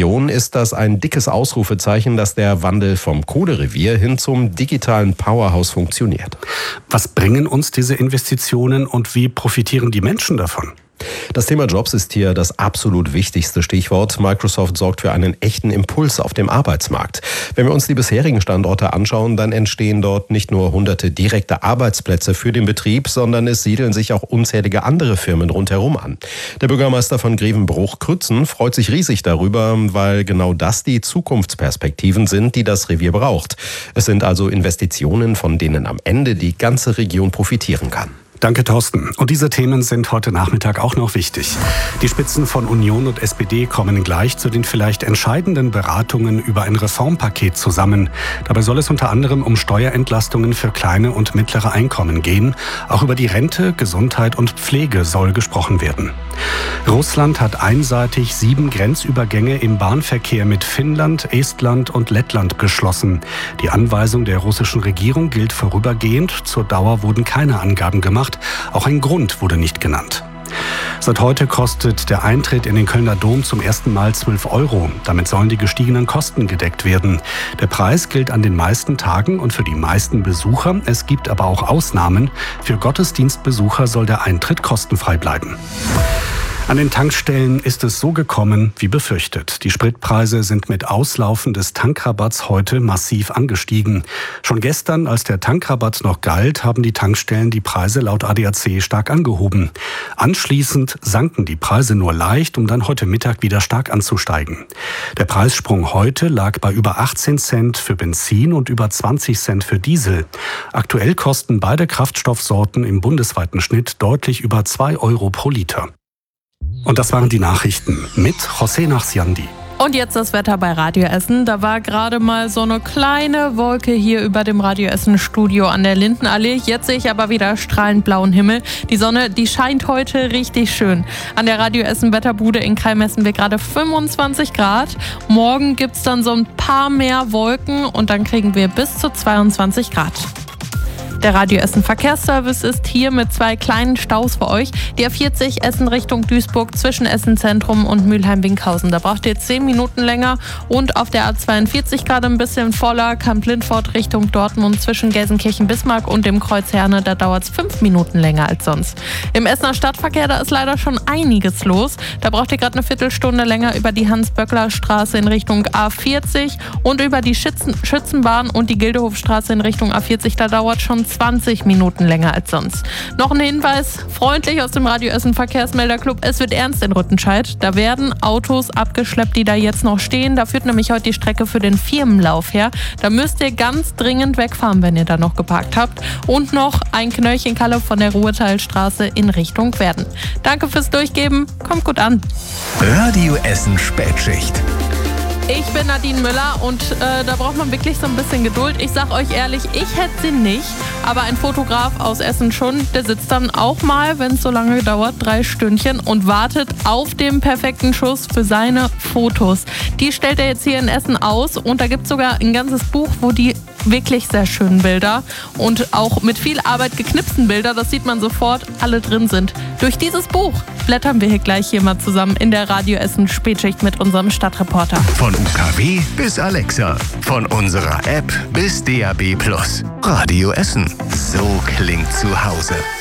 Region ist das ein dickes Ausrufezeichen, dass der Wandel vom Kohlerevier hin zum digitalen Powerhouse funktioniert. Was bringen uns diese Investitionen und wie profitieren die Menschen davon? Das Thema Jobs ist hier das absolut wichtigste Stichwort. Microsoft sorgt für einen echten Impuls auf dem Arbeitsmarkt. Wenn wir uns die bisherigen Standorte anschauen, dann entstehen dort nicht nur hunderte direkte Arbeitsplätze für den Betrieb, sondern es siedeln sich auch unzählige andere Firmen rundherum an. Der Bürgermeister von Grevenbruch-Krützen freut sich riesig darüber, weil genau das die Zukunftsperspektiven sind, die das Revier braucht. Es sind also Investitionen, von denen am Ende die ganze Region profitieren kann. Danke, Thorsten. Und diese Themen sind heute Nachmittag auch noch wichtig. Die Spitzen von Union und SPD kommen gleich zu den vielleicht entscheidenden Beratungen über ein Reformpaket zusammen. Dabei soll es unter anderem um Steuerentlastungen für kleine und mittlere Einkommen gehen. Auch über die Rente, Gesundheit und Pflege soll gesprochen werden. Russland hat einseitig 7 Grenzübergänge im Bahnverkehr mit Finnland, Estland und Lettland geschlossen. Die Anweisung der russischen Regierung gilt vorübergehend. Zur Dauer wurden keine Angaben gemacht. Auch ein Grund wurde nicht genannt. Seit heute kostet der Eintritt in den Kölner Dom zum ersten Mal 12 €. Damit sollen die gestiegenen Kosten gedeckt werden. Der Preis gilt an den meisten Tagen und für die meisten Besucher. Es gibt aber auch Ausnahmen. Für Gottesdienstbesucher soll der Eintritt kostenfrei bleiben. An den Tankstellen ist es so gekommen wie befürchtet. Die Spritpreise sind mit Auslaufen des Tankrabatts heute massiv angestiegen. Schon gestern, als der Tankrabatt noch galt, haben die Tankstellen die Preise laut ADAC stark angehoben. Anschließend sanken die Preise nur leicht, um dann heute Mittag wieder stark anzusteigen. Der Preissprung heute lag bei über 18 Cent für Benzin und über 20 Cent für Diesel. Aktuell kosten beide Kraftstoffsorten im bundesweiten Schnitt deutlich über 2 € pro Liter. Und das waren die Nachrichten mit José Nachsiandi. Und jetzt das Wetter bei Radio Essen. Da war gerade mal so eine kleine Wolke hier über dem Radio Essen Studio an der Lindenallee. Jetzt sehe ich aber wieder strahlend blauen Himmel. Die Sonne, die scheint heute richtig schön. An der Radio Essen Wetterbude in Keil messen wir gerade 25 Grad. Morgen gibt's dann so ein paar mehr Wolken und dann kriegen wir bis zu 22 Grad. Der Radio Essen Verkehrsservice ist hier mit 2 kleinen Staus für euch. Die A40 Essen Richtung Duisburg zwischen Essen Zentrum und Mülheim-Winkhausen. Da braucht ihr 10 Minuten länger. Und auf der A42 gerade ein bisschen voller. Kamp-Lindfort Richtung Dortmund zwischen Gelsenkirchen-Bismarck und dem Kreuz Herne. Da dauert es 5 Minuten länger als sonst. Im Essener Stadtverkehr, da ist leider schon einiges los. Da braucht ihr gerade eine Viertelstunde länger über die Hans-Böckler-Straße in Richtung A40 und über die Schützenbahn und die Gildehofstraße in Richtung A40. Da dauert schon 20 Minuten länger als sonst. Noch ein Hinweis, freundlich aus dem Radio Essen Verkehrsmelderclub, es wird ernst in Rüttenscheid. Da werden Autos abgeschleppt, die da jetzt noch stehen. Da führt nämlich heute die Strecke für den Firmenlauf her. Da müsst ihr ganz dringend wegfahren, wenn ihr da noch geparkt habt. Und noch ein Knöllchen Kalle von der Ruhrtalstraße in Richtung Werden. Danke fürs Durchgeben, kommt gut an. Radio Essen Spätschicht. Ich bin Nadine Müller und da braucht man wirklich so ein bisschen Geduld. Ich sag euch ehrlich, ich hätte sie nicht, aber ein Fotograf aus Essen schon, der sitzt dann auch mal, wenn es so lange dauert, 3 Stündchen und wartet auf den perfekten Schuss für seine Fotos. Die stellt er jetzt hier in Essen aus und da gibt es sogar ein ganzes Buch, wo die wirklich sehr schönen Bilder und auch mit viel Arbeit geknipsten Bilder, das sieht man sofort, alle drin sind. Durch dieses Buch blättern wir hier gleich hier mal zusammen in der Radio Essen Spätschicht mit unserem Stadtreporter. Von UKW bis Alexa, von unserer App bis DAB+. Radio Essen, so klingt zu Hause.